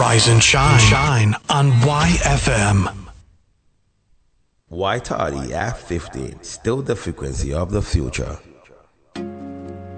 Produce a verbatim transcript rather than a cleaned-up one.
Rise and shine, shine on Y F M. Y Tardy at fifteen, still the frequency of the future.